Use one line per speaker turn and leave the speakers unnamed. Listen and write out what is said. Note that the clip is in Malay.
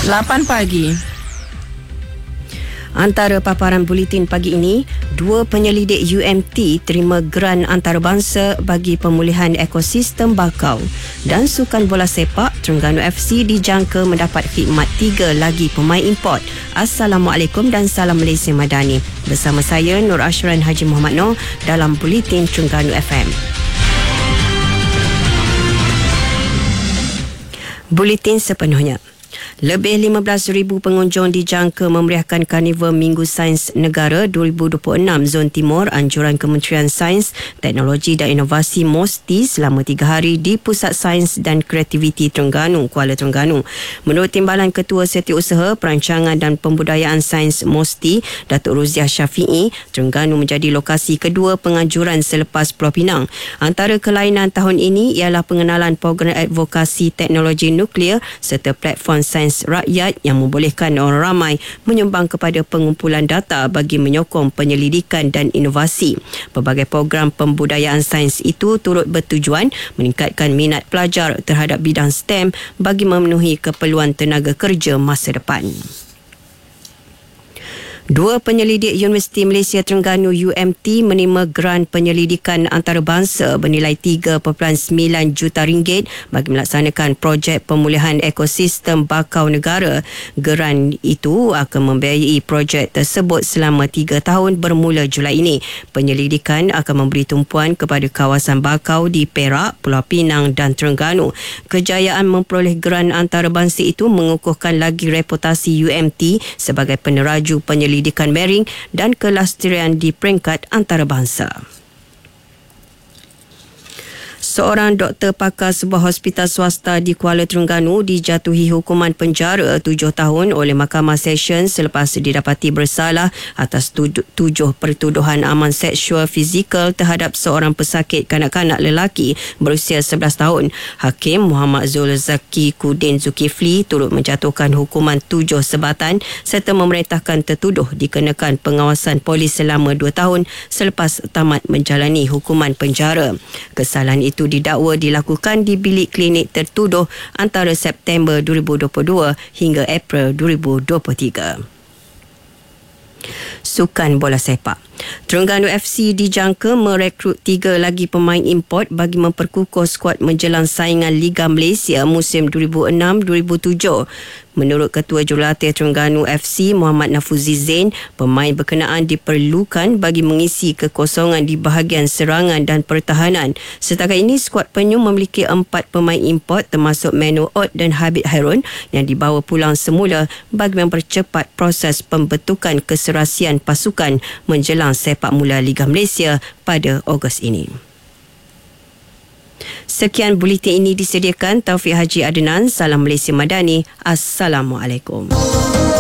8 pagi.
Antara paparan buletin pagi ini, 2 penyelidik UMT terima geran antarabangsa bagi pemulihan ekosistem bakau, dan sukan bola sepak Terengganu FC dijangka mendapat khidmat 3 lagi pemain import. Assalamualaikum dan salam Malaysia Madani. Bersama saya Nur Ashran Haji Muhammad Noor dalam buletin Terengganu FM. Buletin sepenuhnya. Lebih 15,000 pengunjung dijangka memeriahkan Karnival Minggu Sains Negara 2026 Zon Timur Anjuran Kementerian Sains, Teknologi dan Inovasi MOSTI selama 3 hari di Pusat Sains dan Kreativiti Terengganu, Kuala Terengganu. Menurut Timbalan Ketua Setiausaha Perancangan dan Pembudayaan Sains MOSTI, Datuk Roziah Syafiee, Terengganu menjadi lokasi kedua penganjuran selepas Pulau Pinang. Antara kelainan tahun ini ialah pengenalan program advokasi teknologi nuklear serta platform sains rakyat yang membolehkan orang ramai menyumbang kepada pengumpulan data bagi menyokong penyelidikan dan inovasi. Pelbagai program pembudayaan sains itu turut bertujuan meningkatkan minat pelajar terhadap bidang STEM bagi memenuhi keperluan tenaga kerja masa depan. 2 penyelidik Universiti Malaysia Terengganu UMT menerima geran penyelidikan antarabangsa bernilai RM3.9 juta bagi melaksanakan projek pemulihan ekosistem bakau negara. Geran itu akan membiayai projek tersebut selama 3 tahun bermula Julai ini. Penyelidikan akan memberi tumpuan kepada kawasan bakau di Perak, Pulau Pinang dan Terengganu. Kejayaan memperoleh geran antarabangsa itu mengukuhkan lagi reputasi UMT sebagai peneraju penyelidikan marine dan kelestarian di peringkat antarabangsa. Seorang doktor pakar sebuah hospital swasta di Kuala Terengganu dijatuhi hukuman penjara 7 tahun oleh Mahkamah Session selepas didapati bersalah atas 7 pertuduhan aman seksual fizikal terhadap seorang pesakit kanak-kanak lelaki berusia 11 tahun. Hakim Muhammad Zul Zaki Kudin Zulkifli turut menjatuhkan hukuman 7 sebatan serta memerintahkan tertuduh dikenakan pengawasan polis selama 2 tahun selepas tamat menjalani hukuman penjara. Kesalahan itu didakwa dilakukan di bilik klinik tertuduh antara September 2022 hingga April 2023. Sukan bola sepak. Terengganu FC dijangka merekrut 3 lagi pemain import bagi memperkukuh skuad menjelang saingan Liga Malaysia musim 2006-2007. Menurut Ketua Jurulatih Terengganu FC Muhammad Nafuzi Zain, pemain berkenaan diperlukan bagi mengisi kekosongan di bahagian serangan dan pertahanan. Setakat ini skuad penyu memiliki 4 pemain import termasuk Manu Ott dan Habib Harun yang dibawa pulang semula bagi mempercepat proses pembentukan keserasian pasukan menjelang sepak mula Liga Malaysia pada Ogos ini. Sekian buletin ini disediakan Taufik Haji Adnan. Salam Malaysia Madani. Assalamualaikum.